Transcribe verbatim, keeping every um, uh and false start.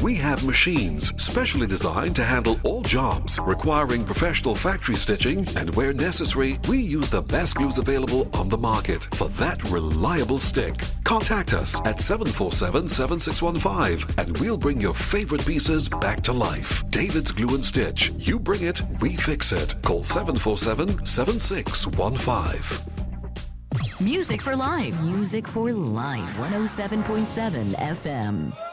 We have machines specially designed to handle all jobs requiring professional factory stitching, and where necessary, we use the best glues available on the market for that reliable stick. Contact us at seven four seven, seven six one five and we'll bring your favorite pieces back to life. David's Glue and Stitch. You bring it, we fix it. Call seven four seven, seven six one five. Music for Life. Music for Life. one oh seven point seven F M.